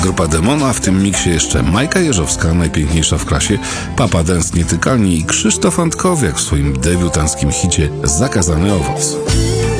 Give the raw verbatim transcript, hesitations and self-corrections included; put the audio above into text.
grupa Demona, w tym miksie jeszcze Majka Jeżowska, najpiękniejsza w klasie, Papa Dance Nietykalni i Krzysztof Antkowiak w swoim debiutanckim hicie Zakazany owoc.